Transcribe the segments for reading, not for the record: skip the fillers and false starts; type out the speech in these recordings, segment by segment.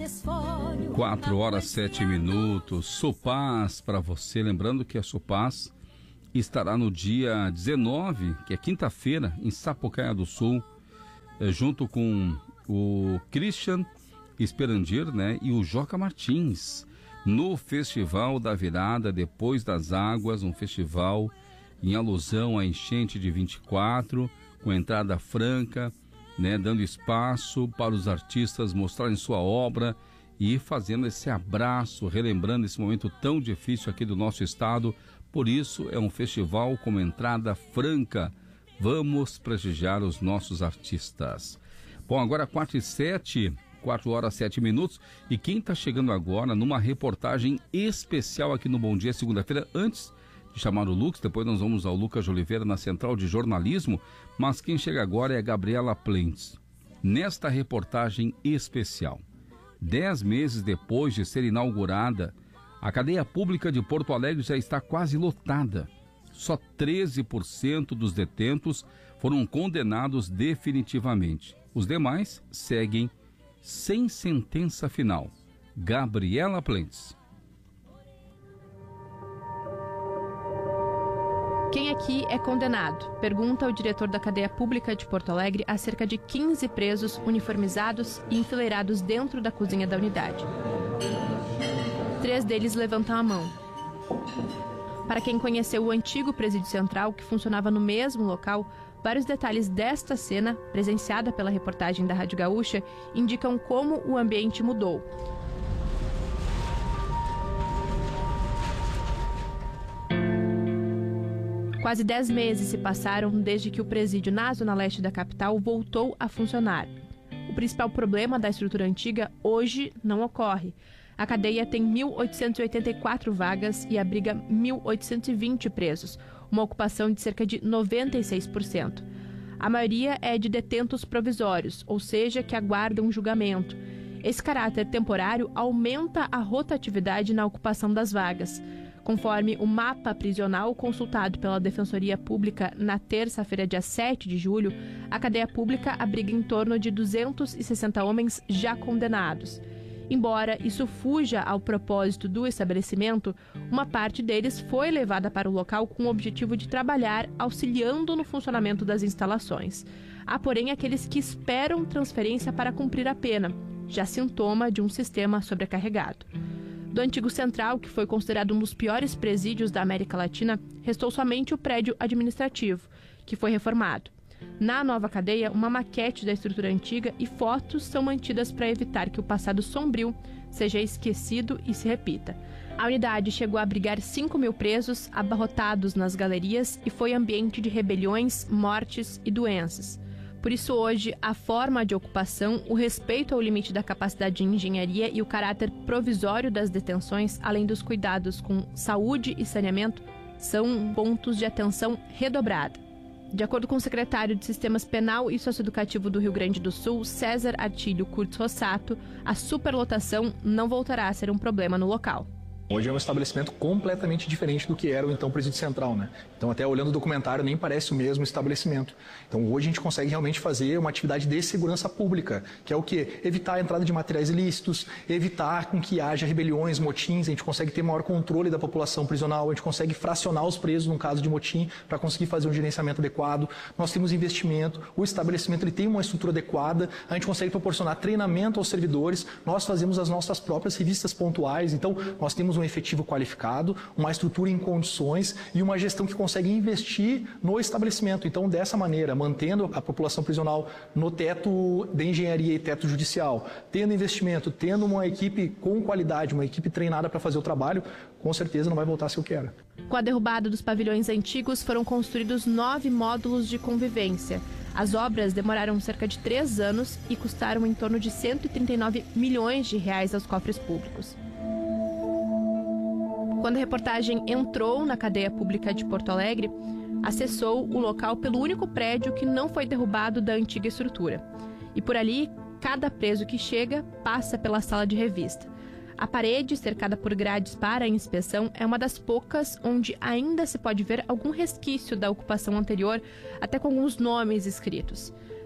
4h07. Sopaz para você. Lembrando que a Sopaz estará no dia 19, que é quinta-feira, em Sapucaia do Sul, junto com o Christian Esperandir, né, e o Joca Martins, no Festival da Virada Depois das Águas, um festival em alusão à enchente de 24, com entrada franca, né, dando espaço para os artistas mostrarem sua obra e fazendo esse abraço, relembrando esse momento tão difícil aqui do nosso estado. Por isso é um festival com entrada franca. Vamos prestigiar os nossos artistas. Bom, agora 4h07, 4h07. E quem está chegando agora numa reportagem especial aqui no Bom Dia segunda-feira, antes de chamar o Lucas, depois nós vamos ao Lucas de Oliveira na Central de Jornalismo, mas quem chega agora é a Gabriela Plentes. Nesta reportagem especial, 10 meses depois de ser inaugurada, a cadeia pública de Porto Alegre já está quase lotada. Só 13% dos detentos foram condenados definitivamente. Os demais seguem sem sentença final. Gabriela Plentes. Quem aqui é condenado? Pergunta o diretor da cadeia pública de Porto Alegre a cerca de 15 presos uniformizados e enfileirados dentro da cozinha da unidade. 3 deles levantam a mão. Para quem conheceu o antigo presídio central, que funcionava no mesmo local, vários detalhes desta cena, presenciada pela reportagem da Rádio Gaúcha, indicam como o ambiente mudou. Quase 10 meses se passaram desde que o presídio na zona leste da capital voltou a funcionar. O principal problema da estrutura antiga hoje não ocorre. A cadeia tem 1.884 vagas e abriga 1.820 presos, uma ocupação de cerca de 96%. A maioria é de detentos provisórios, ou seja, que aguardam julgamento. Esse caráter temporário aumenta a rotatividade na ocupação das vagas. Conforme o mapa prisional consultado pela Defensoria Pública na terça-feira, dia 7 de julho, a cadeia pública abriga em torno de 260 homens já condenados. Embora isso fuja ao propósito do estabelecimento, uma parte deles foi levada para o local com o objetivo de trabalhar auxiliando no funcionamento das instalações. Há, porém, aqueles que esperam transferência para cumprir a pena, já sintoma de um sistema sobrecarregado. Do antigo Central, que foi considerado um dos piores presídios da América Latina, restou somente o prédio administrativo, que foi reformado. Na nova cadeia, uma maquete da estrutura antiga e fotos são mantidas para evitar que o passado sombrio seja esquecido e se repita. A unidade chegou a abrigar 5.000 presos abarrotados nas galerias e foi ambiente de rebeliões, mortes e doenças. Por isso, hoje, a forma de ocupação, o respeito ao limite da capacidade de engenharia e o caráter provisório das detenções, além dos cuidados com saúde e saneamento, são pontos de atenção redobrada. De acordo com o secretário de Sistemas Penal e Socioeducativo do Rio Grande do Sul, César Artílio Curtis Rossato, a superlotação não voltará a ser um problema no local. Hoje é um estabelecimento completamente diferente do que era o então presídio central, né? Então, até olhando o documentário, nem parece o mesmo estabelecimento. Então, hoje a gente consegue realmente fazer uma atividade de segurança pública, que é o quê? Evitar a entrada de materiais ilícitos, evitar com que haja rebeliões, motins, a gente consegue ter maior controle da população prisional, a gente consegue fracionar os presos num caso de motim para conseguir fazer um gerenciamento adequado. Nós temos investimento, o estabelecimento ele tem uma estrutura adequada, a gente consegue proporcionar treinamento aos servidores, nós fazemos as nossas próprias revistas pontuais, então nós temos um efetivo qualificado, uma estrutura em condições e uma gestão que consegue investir no estabelecimento. Então, dessa maneira, mantendo a população prisional no teto de engenharia e teto judicial, tendo investimento, tendo uma equipe com qualidade, uma equipe treinada para fazer o trabalho, com certeza não vai voltar a ser o que era. Com a derrubada dos pavilhões antigos, foram construídos 9 módulos de convivência. As obras demoraram cerca de 3 anos e custaram em torno de 139 milhões de reais aos cofres públicos. Quando a reportagem entrou na cadeia pública de Porto Alegre, acessou o local pelo único prédio que não foi derrubado da antiga estrutura. E por ali, cada preso que chega passa pela sala de revista. A parede, cercada por grades para a inspeção, é uma das poucas onde ainda se pode ver algum resquício da ocupação anterior, até com alguns nomes escritos.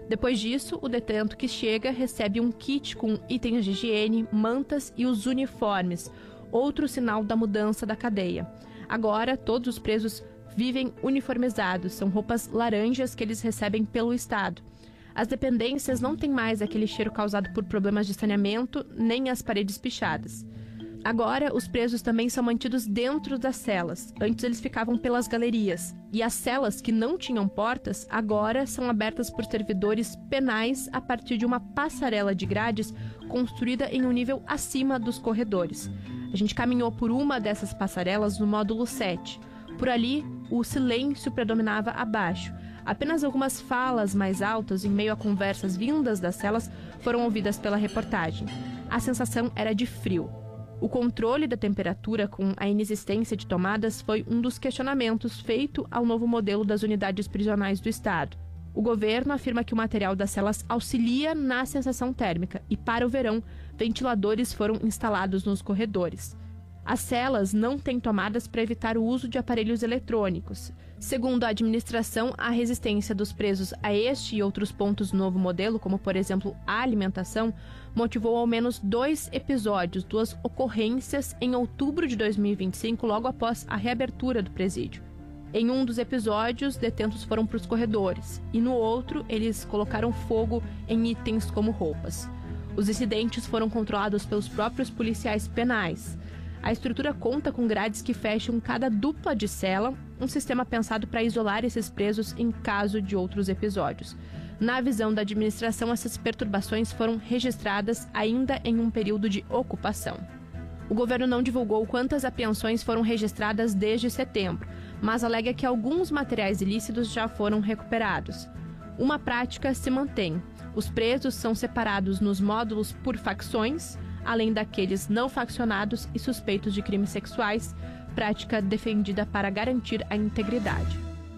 Depois disso, o detento que chega recebe um kit com itens de higiene, mantas e os uniformes, outro sinal da mudança da cadeia. Agora, todos os presos vivem uniformizados, são roupas laranjas que eles recebem pelo Estado. As dependências não têm mais aquele cheiro causado por problemas de saneamento, nem as paredes pichadas. Agora, os presos também são mantidos dentro das celas. Antes eles ficavam pelas galerias. E as celas que não tinham portas, agora são abertas por servidores penais a partir de uma passarela de grades construída em um nível acima dos corredores. A gente caminhou por uma dessas passarelas no módulo 7. Por ali, o silêncio predominava abaixo. Apenas algumas falas mais altas, em meio a conversas vindas das celas, foram ouvidas pela reportagem. A sensação era de frio. O controle da temperatura com a inexistência de tomadas foi um dos questionamentos feito ao novo modelo das unidades prisionais do Estado. O governo afirma que o material das celas auxilia na sensação térmica e, para o verão, ventiladores foram instalados nos corredores. As celas não têm tomadas para evitar o uso de aparelhos eletrônicos. Segundo a administração, a resistência dos presos a este e outros pontos do novo modelo, como por exemplo a alimentação, motivou ao menos 2 episódios, 2 ocorrências em outubro de 2025, logo após a reabertura do presídio. Em um dos episódios, detentos foram para os corredores e no outro, eles colocaram fogo em itens como roupas. Os incidentes foram controlados pelos próprios policiais penais. A estrutura conta com grades que fecham cada dupla de cela, um sistema pensado para isolar esses presos em caso de outros episódios. Na visão da administração, essas perturbações foram registradas ainda em um período de ocupação. O governo não divulgou quantas apreensões foram registradas desde setembro, mas alega que alguns materiais ilícitos já foram recuperados. Uma prática se mantém. Os presos são separados nos módulos por facções, além daqueles não faccionados e suspeitos de crimes sexuais, prática defendida para garantir a integridade.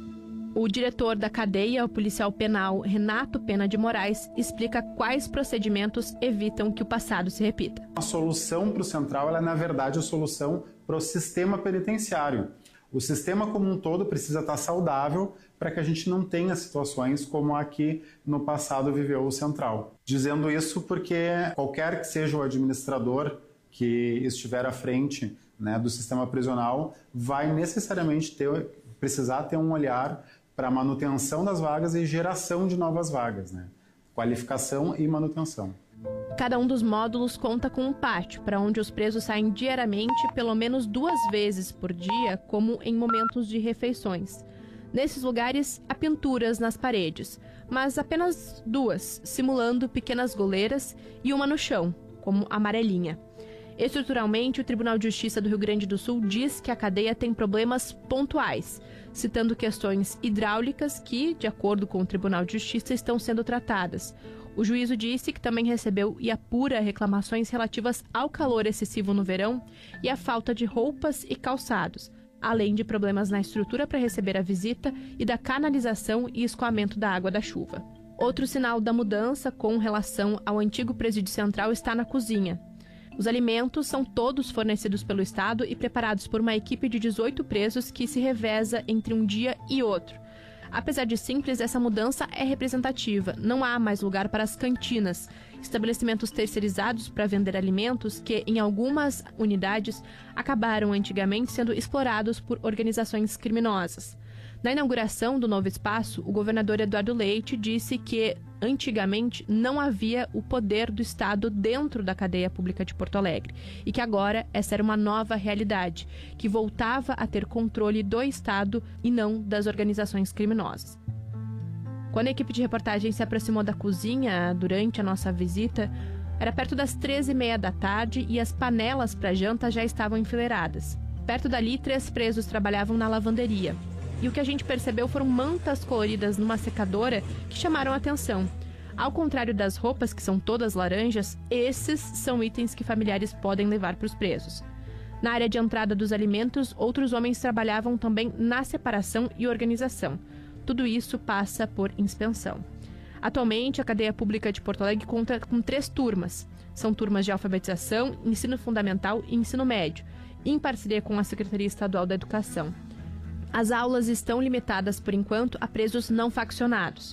O diretor da cadeia, o policial penal Renato Pena de Moraes, explica quais procedimentos evitam que o passado se repita. A solução para o Central ela é, na verdade, a solução para o sistema penitenciário. O sistema como um todo precisa estar saudável para que a gente não tenha situações como a que no passado viveu o Central. Dizendo isso porque qualquer que seja o administrador que estiver à frente, né, do sistema prisional vai necessariamente precisar ter um olhar para a manutenção das vagas e geração de novas vagas, né? Qualificação e manutenção. Cada um dos módulos conta com um pátio, para onde os presos saem diariamente, pelo menos 2 vezes por dia, como em momentos de refeições. Nesses lugares, há pinturas nas paredes, mas apenas 2, simulando pequenas goleiras, e uma no chão, como amarelinha. Estruturalmente, o Tribunal de Justiça do Rio Grande do Sul diz que a cadeia tem problemas pontuais, citando questões hidráulicas que, de acordo com o Tribunal de Justiça, estão sendo tratadas. O juízo disse que também recebeu e apura reclamações relativas ao calor excessivo no verão e à falta de roupas e calçados, além de problemas na estrutura para receber a visita e da canalização e escoamento da água da chuva. Outro sinal da mudança com relação ao antigo presídio central está na cozinha. Os alimentos são todos fornecidos pelo Estado e preparados por uma equipe de 18 presos que se reveza entre um dia e outro. Apesar de simples, essa mudança é representativa. Não há mais lugar para as cantinas, estabelecimentos terceirizados para vender alimentos que, em algumas unidades, acabaram antigamente sendo explorados por organizações criminosas. Na inauguração do novo espaço, o governador Eduardo Leite disse que, antigamente, não havia o poder do Estado dentro da cadeia pública de Porto Alegre e que agora essa era uma nova realidade, que voltava a ter controle do Estado e não das organizações criminosas. Quando a equipe de reportagem se aproximou da cozinha durante a nossa visita, era perto das 13h30 da tarde e as panelas para janta já estavam enfileiradas. Perto dali, 3 presos trabalhavam na lavanderia. E o que a gente percebeu foram mantas coloridas numa secadora que chamaram a atenção. Ao contrário das roupas, que são todas laranjas, esses são itens que familiares podem levar para os presos. Na área de entrada dos alimentos, outros homens trabalhavam também na separação e organização. Tudo isso passa por inspeção. Atualmente, a cadeia pública de Porto Alegre conta com 3 turmas. São turmas de alfabetização, ensino fundamental e ensino médio, em parceria com a Secretaria Estadual da Educação. As aulas estão limitadas, por enquanto, a presos não faccionados.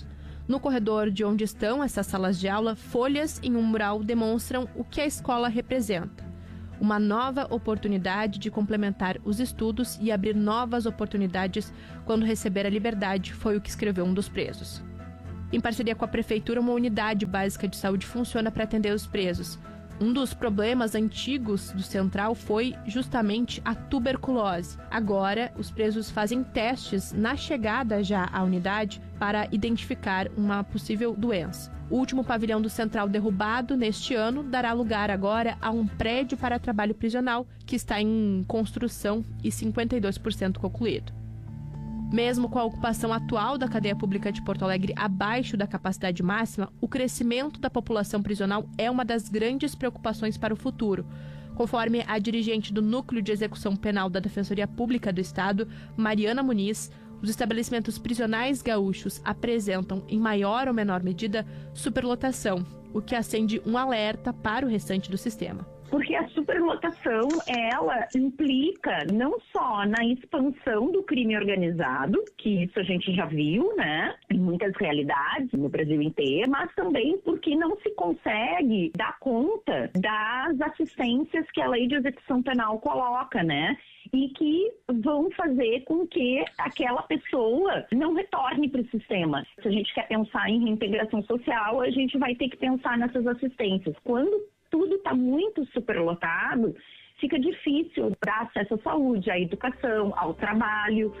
No corredor de onde estão essas salas de aula, folhas em um mural demonstram o que a escola representa. Uma nova oportunidade de complementar os estudos e abrir novas oportunidades quando receber a liberdade, foi o que escreveu um dos presos. Em parceria com a prefeitura, uma unidade básica de saúde funciona para atender os presos. Um dos problemas antigos do Central foi justamente a tuberculose. Agora, os presos fazem testes na chegada já à unidade para identificar uma possível doença. O último pavilhão do Central derrubado neste ano dará lugar agora a um prédio para trabalho prisional que está em construção e 52% concluído. Mesmo com a ocupação atual da cadeia pública de Porto Alegre abaixo da capacidade máxima, o crescimento da população prisional é uma das grandes preocupações para o futuro. Conforme a dirigente do Núcleo de Execução Penal da Defensoria Pública do Estado, Mariana Muniz, os estabelecimentos prisionais gaúchos apresentam, em maior ou menor medida, superlotação, o que acende um alerta para o restante do sistema. Porque a superlotação, ela implica não só na expansão do crime organizado, que isso a gente já viu, né, em muitas realidades no Brasil inteiro, mas também porque não se consegue dar conta das assistências que a Lei de Execução Penal coloca, né, e que vão fazer com que aquela pessoa não retorne para o sistema. Se a gente quer pensar em reintegração social, a gente vai ter que pensar nessas assistências. Quando tudo está muito superlotado, fica difícil dar acesso à saúde, à educação, ao trabalho.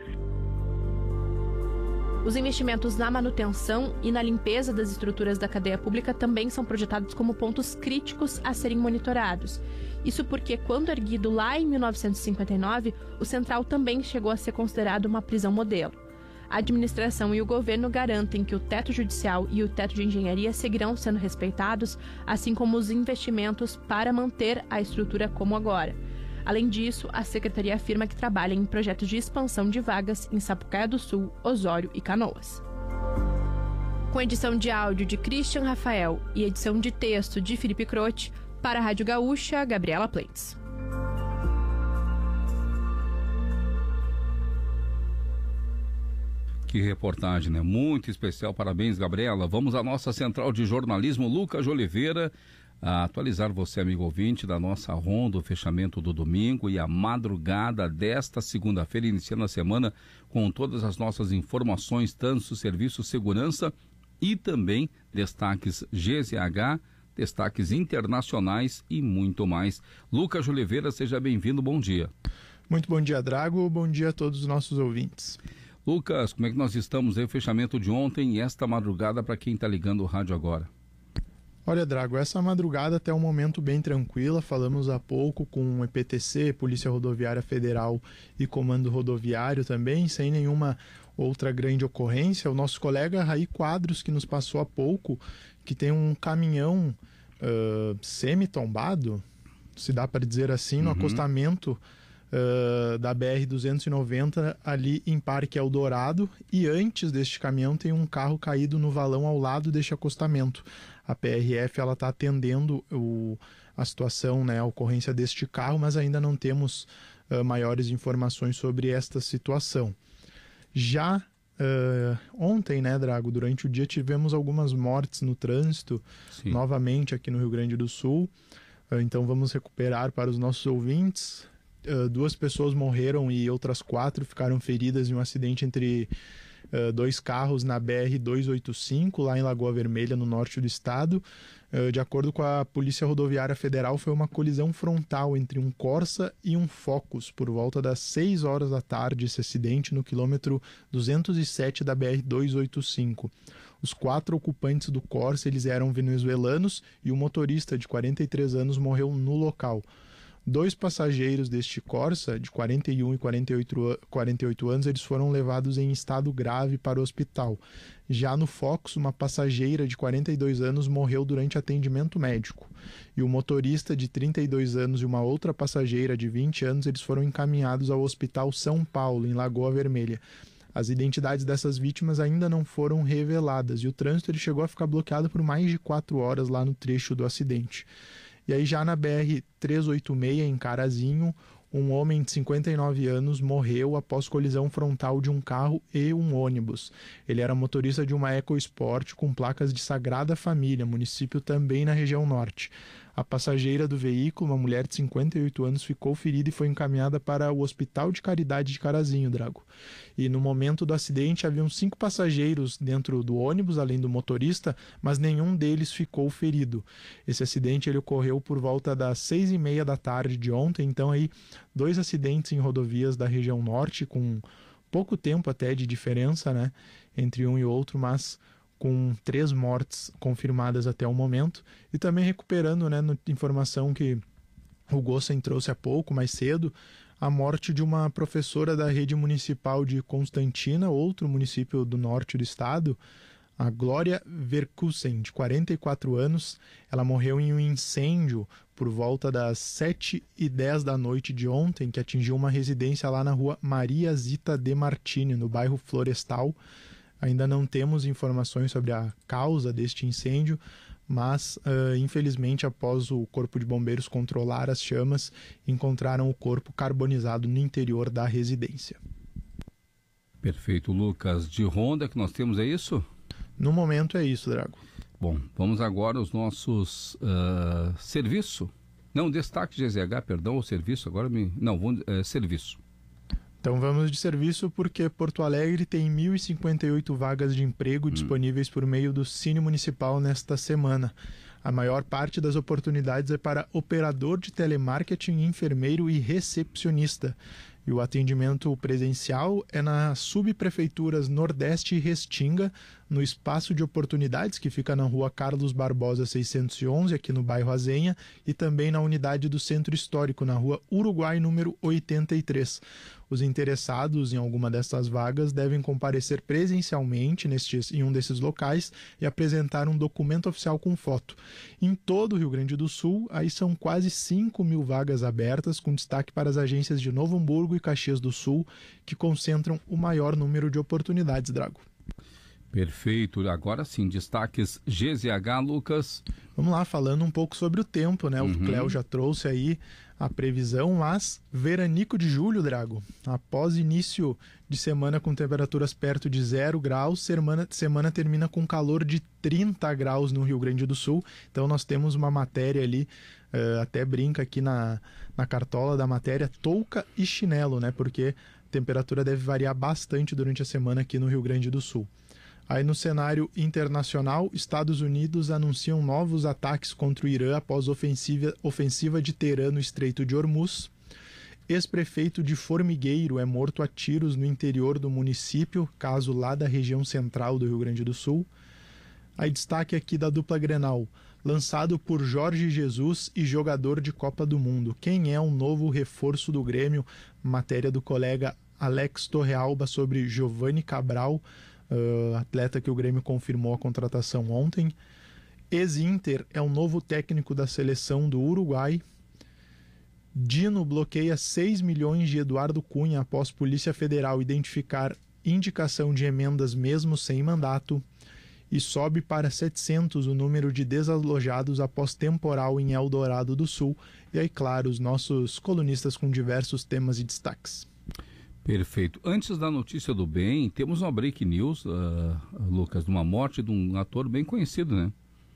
Os investimentos na manutenção e na limpeza das estruturas da cadeia pública também são projetados como pontos críticos a serem monitorados. Isso porque, quando erguido lá em 1959, o Central também chegou a ser considerado uma prisão modelo. A administração e o governo garantem que o teto judicial e o teto de engenharia seguirão sendo respeitados, assim como os investimentos para manter a estrutura como agora. Além disso, a secretaria afirma que trabalha em projetos de expansão de vagas em Sapucaia do Sul, Osório e Canoas. Com edição de áudio de Christian Rafael e edição de texto de Felipe Croce, para a Rádio Gaúcha, Gabriela Plentes. Que reportagem, né? Muito especial. Parabéns, Gabriela. Vamos à nossa central de jornalismo, Lucas Oliveira, a atualizar você, amigo ouvinte, da nossa ronda, o fechamento do domingo e a madrugada desta segunda-feira, iniciando a semana com todas as nossas informações, tanto serviço segurança e também destaques GZH, destaques internacionais e muito mais. Lucas Oliveira, seja bem-vindo, bom dia. Muito bom dia, Drago, bom dia a todos os nossos ouvintes. Lucas, como é que nós estamos aí, o fechamento de ontem e esta madrugada para quem está ligando o rádio agora? Olha, Drago, essa madrugada até um momento bem tranquila, falamos há pouco com o EPTC, Polícia Rodoviária Federal e Comando Rodoviário também, sem nenhuma outra grande ocorrência. O nosso colega Raí Quadros, que nos passou há pouco, que tem um caminhão semi-tombado, se dá para dizer assim, no acostamento da BR-290 ali em Parque Eldorado, e antes deste caminhão tem um carro caído no valão ao lado deste acostamento. A PRF está atendendo a situação, né, a ocorrência deste carro, mas ainda não temos maiores informações sobre esta situação. Já ontem, né, Drago, durante o dia tivemos algumas mortes no trânsito, sim, novamente aqui no Rio Grande do Sul. Então vamos recuperar para os nossos ouvintes. 2 pessoas morreram e outras 4 ficaram feridas em um acidente entre 2 carros na BR-285, lá em Lagoa Vermelha, no norte do estado. De acordo com a Polícia Rodoviária Federal, foi uma colisão frontal entre um Corsa e um Focus, por volta das 6 horas da tarde, esse acidente no quilômetro 207 da BR-285. Os 4 ocupantes do Corsa, eles eram venezuelanos, e o motorista de 43 anos morreu no local. 2 passageiros deste Corsa, de 41 e 48 anos, eles foram levados em estado grave para o hospital. Já no Focus, uma passageira de 42 anos morreu durante atendimento médico. E o motorista de 32 anos e uma outra passageira de 20 anos, eles foram encaminhados ao Hospital São Paulo, em Lagoa Vermelha. As identidades dessas vítimas ainda não foram reveladas e o trânsito ele chegou a ficar bloqueado por mais de 4 horas lá no trecho do acidente. E aí já na BR-386, em Carazinho, um homem de 59 anos morreu após colisão frontal de um carro e um ônibus. Ele era motorista de uma EcoSport com placas de Sagrada Família, município também na região norte. A passageira do veículo, uma mulher de 58 anos, ficou ferida e foi encaminhada para o Hospital de Caridade de Carazinho, Drago. E no momento do acidente haviam 5 passageiros dentro do ônibus, além do motorista, mas nenhum deles ficou ferido. Esse acidente ele ocorreu por volta das 6h30 da tarde de ontem, então aí 2 acidentes em rodovias da região norte, com pouco tempo até de diferença, né, entre um e outro, mas com 3 mortes confirmadas até o momento, e também recuperando, né, informação que o Gossen trouxe há pouco, mais cedo, a morte de uma professora da rede municipal de Constantina, outro município do norte do estado, a Glória Verkusen, de 44 anos. Ela morreu em um incêndio por volta das 7h10 da noite de ontem, que atingiu uma residência lá na rua Maria Zita de Martini, no bairro Florestal. Ainda não temos informações sobre a causa deste incêndio, mas infelizmente, após o Corpo de Bombeiros controlar as chamas, encontraram o corpo carbonizado no interior da residência. Perfeito, Lucas. De Ronda que nós temos, é isso? No momento é isso, Drago. Bom, vamos agora aos nossos serviço. Não, destaque GZH, perdão, o serviço, agora serviço. Então vamos de serviço porque Porto Alegre tem 1.058 vagas de emprego disponíveis por meio do Cine Municipal nesta semana. A maior parte das oportunidades é para operador de telemarketing, enfermeiro e recepcionista. E o atendimento presencial é nas subprefeituras Nordeste e Restinga, no Espaço de Oportunidades, que fica na rua Carlos Barbosa 611, aqui no bairro Azenha, e também na unidade do Centro Histórico, na rua Uruguai, número 83. Os interessados em alguma dessas vagas devem comparecer presencialmente em um desses locais e apresentar um documento oficial com foto. Em todo o Rio Grande do Sul, aí são quase 5.000 vagas abertas, com destaque para as agências de Novo Hamburgo e Caxias do Sul, que concentram o maior número de oportunidades, Drago. Perfeito. Agora sim, destaques GZH, Lucas. Vamos lá, falando um pouco sobre o tempo, né? O Cléo já trouxe aí a previsão, mas veranico de julho, Drago. Após início de semana com temperaturas perto de 0 graus, semana termina com calor de 30 graus no Rio Grande do Sul. Então nós temos uma matéria ali, até brinca aqui na cartola da matéria, touca e chinelo, né? Porque a temperatura deve variar bastante durante a semana aqui no Rio Grande do Sul. Aí no cenário internacional, Estados Unidos anunciam novos ataques contra o Irã após ofensiva de Teherã no Estreito de Hormuz. Ex-prefeito de Formigueiro é morto a tiros no interior do município, caso lá da região central do Rio Grande do Sul. Aí destaque aqui da dupla Grenal, lançado por Jorge Jesus e jogador de Copa do Mundo. Quem é um novo reforço do Grêmio? Matéria do colega Alex Torrealba sobre Giovanni Cabral, atleta que o Grêmio confirmou a contratação ontem. Ex-Inter é o novo técnico da seleção do Uruguai. Dino bloqueia 6 milhões de Eduardo Cunha após Polícia Federal identificar indicação de emendas mesmo sem mandato. E sobe para 700 o número de desalojados após temporal em Eldorado do Sul. E aí, claro, os nossos colunistas com diversos temas e destaques. Perfeito. Antes da notícia do bem, temos uma break news, Lucas, de uma morte de um ator bem conhecido, né?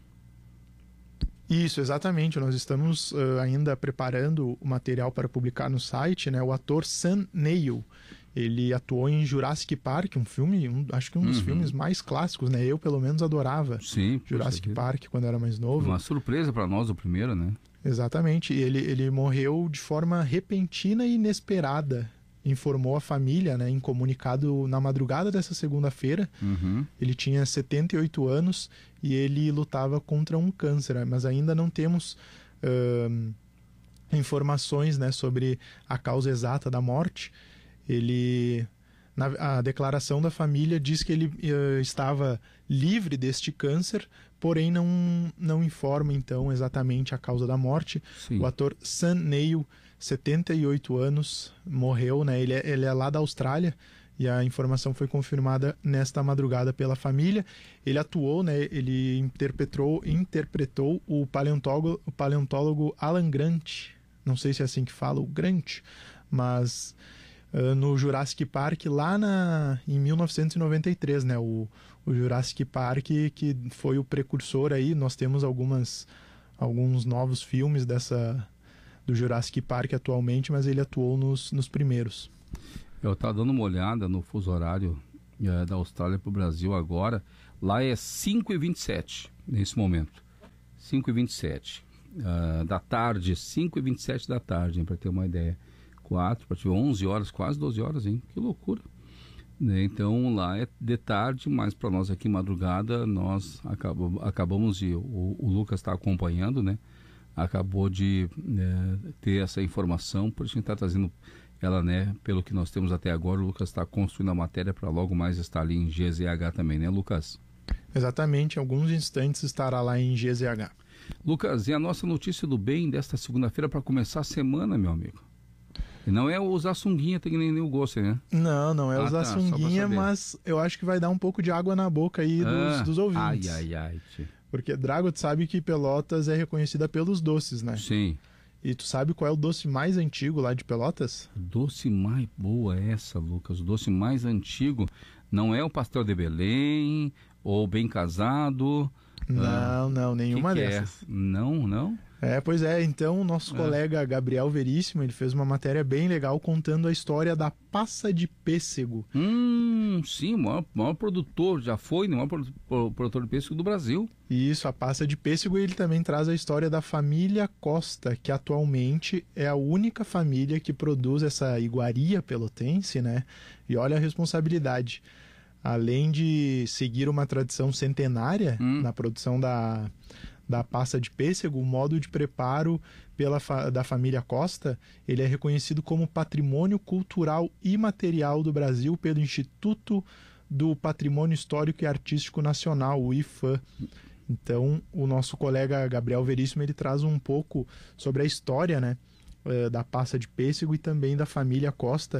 Isso, exatamente. Nós estamos ainda preparando o material para publicar no site, né? O ator Sam Neill, ele atuou em Jurassic Park, um filme, acho que um dos filmes mais clássicos, né? Eu, pelo menos, adorava Jurassic Park quando era mais novo. Uma surpresa para nós, o primeiro, né? Exatamente. Ele morreu de forma repentina e inesperada, informou a família, né, em comunicado na madrugada dessa segunda-feira. Ele tinha 78 anos e ele lutava contra um câncer, mas ainda não temos informações, né, sobre a causa exata da morte. A declaração da família diz que ele estava livre deste câncer, porém não informa então exatamente a causa da morte. Sim. O ator Sam Neill, 78 anos, morreu, né? Ele é lá da Austrália e a informação foi confirmada nesta madrugada pela família. Ele atuou, né? Ele interpretou o paleontólogo Alan Grant não sei se é assim que fala, o Grant, mas no Jurassic Park lá em 1993, né? O Jurassic Park, que foi o precursor aí, nós temos alguns novos filmes do Jurassic Park atualmente, mas ele atuou nos primeiros. Eu estava dando uma olhada no fuso horário da Austrália para o Brasil agora. Lá é 5h27 nesse momento. 5h27 da tarde, 5h27 da tarde, para ter uma ideia. 11 horas, quase 12 horas, hein? Que loucura. Né? Então lá é de tarde, mas para nós aqui madrugada, nós acabamos de... O Lucas está acompanhando, né? Acabou de ter essa informação, por isso a gente está trazendo ela, né? Pelo que nós temos até agora, o Lucas está construindo a matéria para logo mais estar ali em GZH também, né, Lucas? Exatamente, em alguns instantes estará lá em GZH. Lucas, e a nossa notícia do bem desta segunda-feira para começar a semana, meu amigo? E não é usar sunguinha, tem nem o gosto, né? Não é usar sunguinha, mas eu acho que vai dar um pouco de água na boca aí dos ouvintes. Ai. Porque, Drago, tu sabe que Pelotas é reconhecida pelos doces, né? Sim. E tu sabe qual é o doce mais antigo lá de Pelotas? Doce mais boa essa, Lucas. O doce mais antigo não é o pastel de Belém ou bem casado. Não, nenhuma dessas. É? Não? Pois é, então o nosso colega Gabriel Veríssimo, ele fez uma matéria bem legal contando a história da passa de pêssego. Sim, o maior produtor, já foi, o maior produtor de pêssego do Brasil. Isso, a passa de pêssego, ele também traz a história da família Costa, que atualmente é a única família que produz essa iguaria pelotense, né? E olha a responsabilidade. Além de seguir uma tradição centenária na produção da passa de pêssego, o modo de preparo da família Costa, ele é reconhecido como Patrimônio Cultural Imaterial do Brasil pelo Instituto do Patrimônio Histórico e Artístico Nacional, o IFAM. Então, o nosso colega Gabriel Veríssimo, ele traz um pouco sobre a história, né, da passa de pêssego e também da família Costa,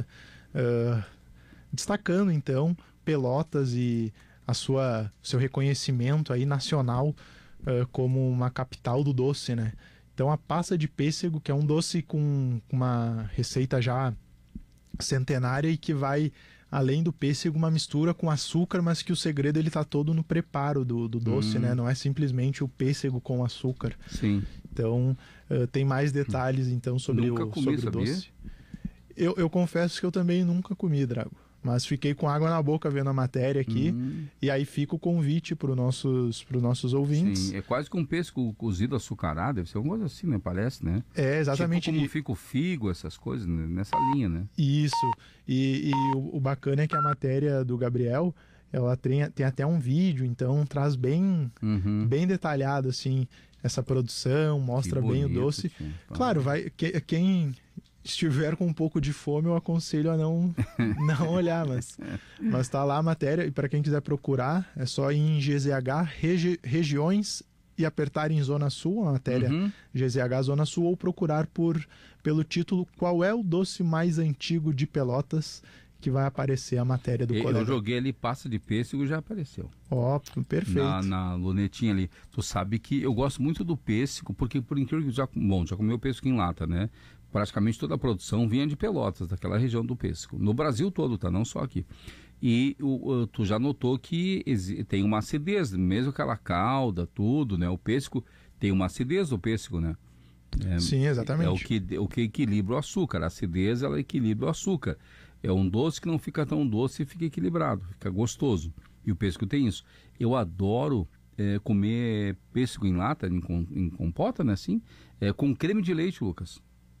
destacando, então, Pelotas e seu reconhecimento aí nacional como uma capital do doce, né? Então a passa de pêssego, que é um doce com uma receita já centenária e que vai além do pêssego, uma mistura com açúcar, mas que o segredo ele tá todo no preparo do doce, né? Não é simplesmente o pêssego com açúcar. Sim. Então tem mais detalhes então sobre o doce. Eu confesso que eu também nunca comi, Drago. Mas fiquei com água na boca vendo a matéria aqui. E aí fica o convite para os nossos ouvintes. Sim, é quase que um pêssego cozido açucarado, deve ser uma coisa assim, né? Parece, né? É, exatamente. Tipo como fica o figo, essas coisas, né? Nessa linha, né? Isso. E o bacana é que a matéria do Gabriel, ela tem até um vídeo, então traz bem detalhado, assim, essa produção, mostra bem o doce. Claro, quem estiver com um pouco de fome, eu aconselho a não olhar, mas tá lá a matéria, e para quem quiser procurar, é só ir em GZH regiões e apertar em Zona Sul, a matéria GZH Zona Sul, ou procurar pelo título Qual é o doce mais antigo de Pelotas, que vai aparecer a matéria do colega. Eu joguei ali passa de pêssego e já apareceu. Perfeito. Na lunetinha ali. Tu sabe que eu gosto muito do pêssego, porque por incrível que já comeu pêssego em lata, né? Praticamente toda a produção vinha de Pelotas, daquela região do pêssego. No Brasil todo, tá? Não só aqui. E tu já notou que tem uma acidez, mesmo aquela calda, tudo, né? O pêssego tem uma acidez do pêssego, né? Sim, exatamente. É o que equilibra o açúcar. A acidez, ela equilibra o açúcar. É um doce que não fica tão doce e fica equilibrado, fica gostoso. E o pêssego tem isso. Eu adoro comer pêssego em lata, em compota, né? Assim, com creme de leite, Lucas.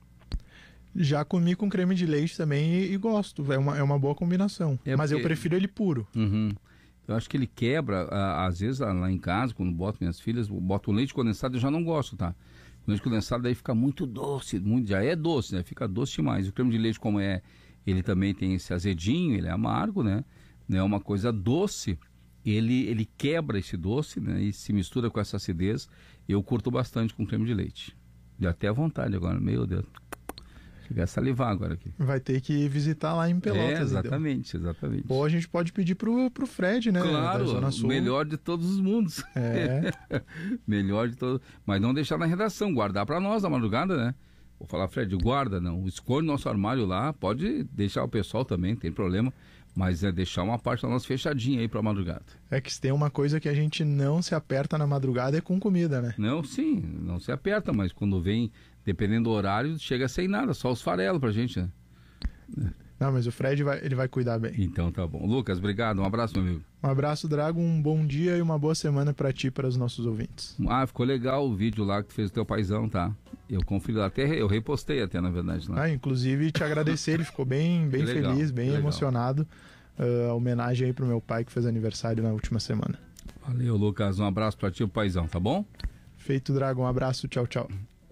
Já comi com creme de leite também e gosto. É uma boa combinação. Mas eu prefiro ele puro. Eu acho que ele quebra, às vezes lá em casa, quando boto minhas filhas, boto leite condensado, eu já não gosto, tá? O leite condensado daí fica muito doce, já é doce, né? Fica doce demais. O creme de leite, como ele também tem esse azedinho, ele é amargo, né? É uma coisa doce. Ele quebra esse doce, né? E se mistura com essa acidez. Eu curto bastante com creme de leite. Deu até à vontade agora, meu Deus. Cheguei a salivar agora aqui. Vai ter que visitar lá em Pelotas. Exatamente. Ou a gente pode pedir pro Fred, né? Claro, da Zona Sul. Melhor de todos os mundos. Melhor de todos. Mas não deixar na redação, guardar para nós na madrugada, né? Vou falar, Fred, guarda, não, esconde nosso armário lá, pode deixar o pessoal também, não tem problema, mas é deixar uma parte da nossa fechadinha aí pra madrugada. É que se tem uma coisa que a gente não se aperta na madrugada é com comida, né? Não, sim, não se aperta, mas quando vem, dependendo do horário, chega sem nada, só os farelos pra gente, né? Não, mas o Fred ele vai cuidar bem. Então tá bom. Lucas, obrigado, um abraço, meu amigo. Um abraço, Drago, um bom dia e uma boa semana pra ti e para os nossos ouvintes. Ah, ficou legal o vídeo lá que tu fez do teu paizão, tá? Eu conferi lá, até eu repostei até, na verdade. Lá. Inclusive te agradecer, ele ficou bem legal, feliz, bem emocionado. A homenagem aí pro meu pai que fez aniversário na última semana. Valeu, Lucas, um abraço pra ti e pro paizão, tá bom? Feito, Drago, um abraço, tchau, tchau.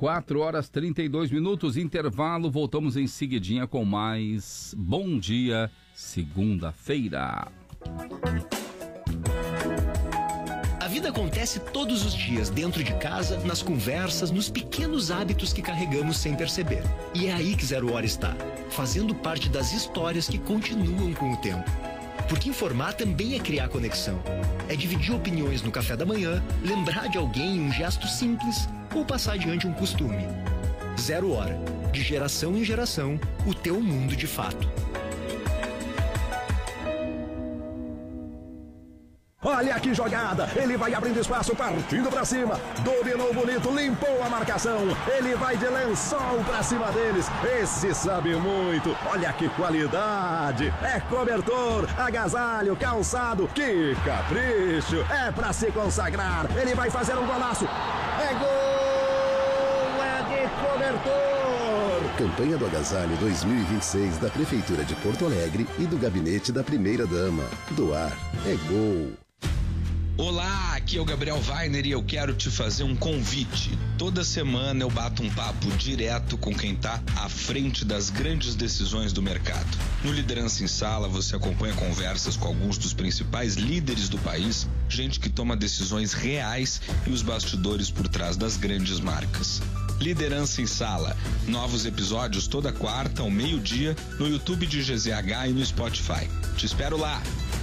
4h32, intervalo, voltamos em seguidinha com mais Bom Dia, segunda-feira. A vida acontece todos os dias, dentro de casa, nas conversas, nos pequenos hábitos que carregamos sem perceber. E é aí que Zero Hora está, fazendo parte das histórias que continuam com o tempo. Porque informar também é criar conexão. É dividir opiniões no café da manhã, lembrar de alguém um gesto simples ou passar adiante um costume. Zero Hora. De geração em geração, o teu mundo de fato. Olha que jogada, ele vai abrindo espaço, partindo pra cima, dominou bonito, limpou a marcação, ele vai de lençol pra cima deles, esse sabe muito, olha que qualidade, é cobertor, agasalho, calçado, que capricho, é pra se consagrar, ele vai fazer um golaço, é gol, é de cobertor. Campanha do Agasalho 2026 da Prefeitura de Porto Alegre e do Gabinete da Primeira Dama. Doar é gol. Olá, aqui é o Gabriel Weiner e eu quero te fazer um convite. Toda semana eu bato um papo direto com quem está à frente das grandes decisões do mercado. No Liderança em Sala você acompanha conversas com alguns dos principais líderes do país, gente que toma decisões reais e os bastidores por trás das grandes marcas. Liderança em Sala. Novos episódios toda quarta ao meio-dia no YouTube de GZH e no Spotify. Te espero lá.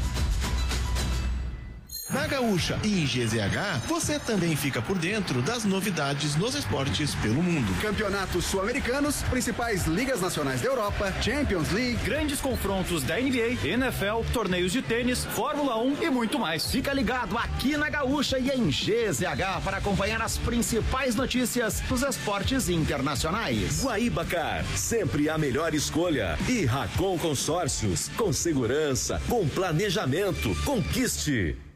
Na Gaúcha e em GZH, você também fica por dentro das novidades nos esportes pelo mundo. Campeonatos sul-americanos, principais ligas nacionais da Europa, Champions League, grandes confrontos da NBA, NFL, torneios de tênis, Fórmula 1 e muito mais. Fica ligado aqui na Gaúcha e em GZH para acompanhar as principais notícias dos esportes internacionais. Guaíbacar, sempre a melhor escolha. E Racon Consórcios, com segurança, com planejamento. Conquiste.